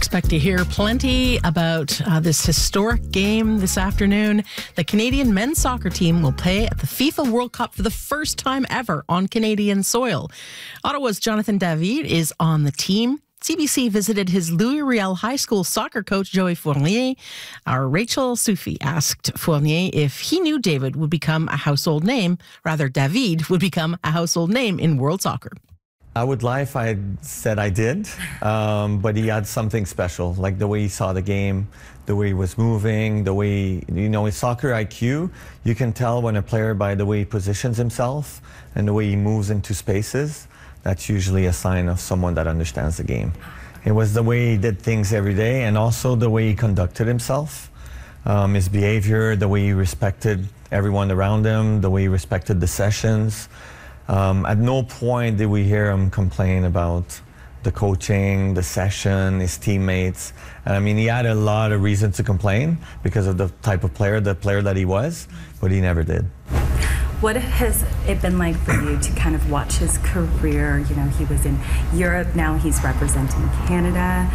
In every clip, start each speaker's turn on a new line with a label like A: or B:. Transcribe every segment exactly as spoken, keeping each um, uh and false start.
A: Expect to hear plenty about uh, this historic game this afternoon. The Canadian men's soccer team will play at the FIFA World Cup for the first time ever on Canadian soil. Ottawa's Jonathan David is on the team. C B C visited his Louis Riel High School soccer coach, Joey Fournier. Our Rachel Soufi asked Fournier if he knew David would become a household name, rather David would become a household name in world soccer.
B: I would lie if I said I did, um, but he had something special, like the way he saw the game, the way he was moving, the way, you know, his soccer I Q, you can tell when a player by the way he positions himself and the way he moves into spaces. That's usually a sign of someone that understands the game. It was the way he did things every day and also the way he conducted himself, um, his behavior, the way he respected everyone around him, the way he respected the sessions. Um, at no point did we hear him complain about the coaching, the session, his teammates. And I mean, he had a lot of reason to complain because of the type of player, the player that he was, but he never did.
C: What has it been like for you to kind of watch his career? You know, he was in Europe, now he's representing Canada.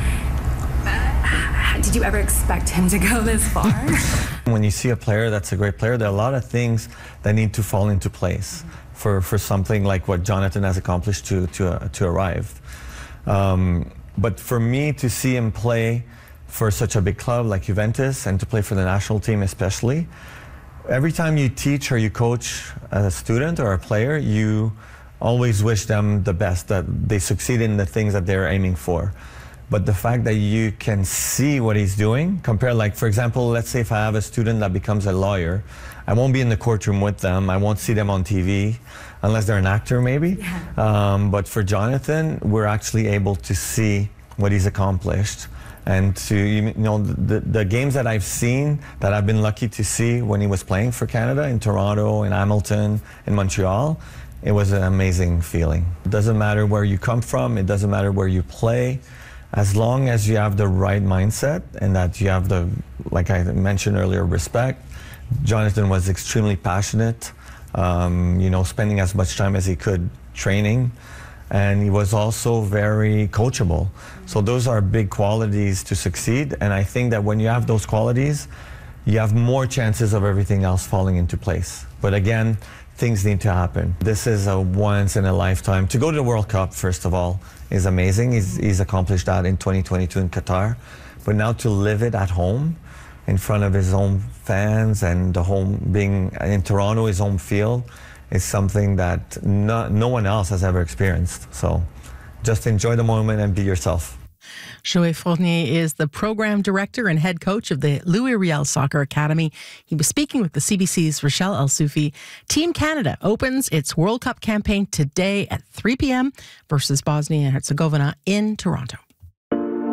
C: Did you ever expect him to go this far?
B: When you see a player that's a great player, there are a lot of things that need to fall into place for, for something like what Jonathan has accomplished to, to, uh, to arrive. Um, but for me to see him play for such a big club like Juventus and to play for the national team especially, every time you teach or you coach a student or a player, you always wish them the best, that they succeed in the things that they're aiming for. But the fact that you can see what he's doing, compare, like, for example, let's say if I have a student that becomes a lawyer, I won't be in the courtroom with them, I won't see them on T V, unless they're an actor maybe. Yeah. Um, but for Jonathan, we're actually able to see what he's accomplished. And to, you know, the, the games that I've seen, that I've been lucky to see when he was playing for Canada, in Toronto, in Hamilton, in Montreal, it was an amazing feeling. It doesn't matter where you come from, it doesn't matter where you play, as long as you have the right mindset and that you have the, like I mentioned earlier, respect. Jonathan was extremely passionate, um, you know, spending as much time as he could training. And he was also very coachable. So those are big qualities to succeed. And I think that when you have those qualities, you have more chances of everything else falling into place. But again, things need to happen. This is a once in a lifetime. To go to the World Cup, first of all, is amazing. He's, he's accomplished that in twenty twenty-two in Qatar. But now to live it at home, in front of his own fans and the home, being in Toronto, his home field, is something that no, no one else has ever experienced. So just enjoy the moment and be yourself.
A: Joey Fournier is the program director and head coach of the Louis Riel Soccer Academy. He was speaking with the C B C's Rachel El-Soufi. Team Canada opens its World Cup campaign today at three p m versus Bosnia and Herzegovina in Toronto.